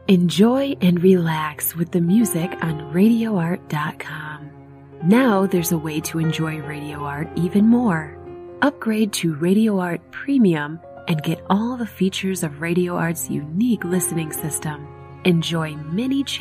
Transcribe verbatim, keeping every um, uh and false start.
Enjoy and relax with the music on radio art dot com. Now there's a way to enjoy Radio Art even more. Upgrade to Radio Art Premium and get all the features of Radio Art's unique listening system. Enjoy many